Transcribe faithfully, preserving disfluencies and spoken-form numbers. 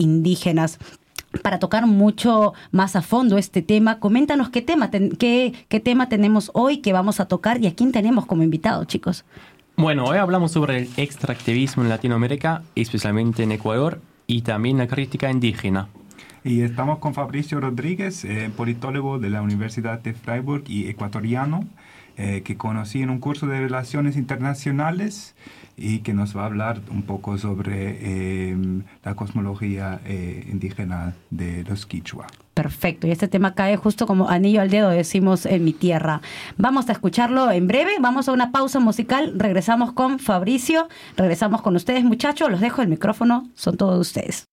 indígenas. Para tocar mucho más a fondo este tema, coméntanos qué tema, ten, qué, qué tema tenemos hoy, que vamos a tocar y a quién tenemos como invitado, chicos. Bueno, hoy hablamos sobre el extractivismo en Latinoamérica, especialmente en Ecuador, y también la crítica indígena. Y estamos con Fabricio Rodríguez, eh, politólogo de la Universidad de Freiburg y ecuatoriano, eh, que conocí en un curso de Relaciones Internacionales y que nos va a hablar un poco sobre eh, la cosmología eh, indígena de los Quichua. Perfecto, y este tema cae justo como anillo al dedo, decimos en mi tierra. Vamos a escucharlo en breve, vamos a una pausa musical, regresamos con Fabricio, regresamos con ustedes, muchachos, los dejo el micrófono, son todos ustedes.